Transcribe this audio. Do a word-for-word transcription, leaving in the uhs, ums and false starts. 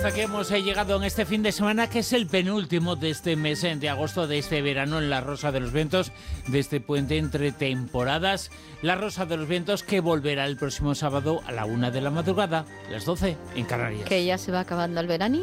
hasta aquí hemos llegado en este fin de semana, que es el penúltimo de este mes de agosto, de este verano en La Rosa de los Vientos, de este puente entre temporadas. La Rosa de los Vientos, que volverá el próximo sábado a la una de la madrugada, las doce en Canarias. Que ya se va acabando el verano.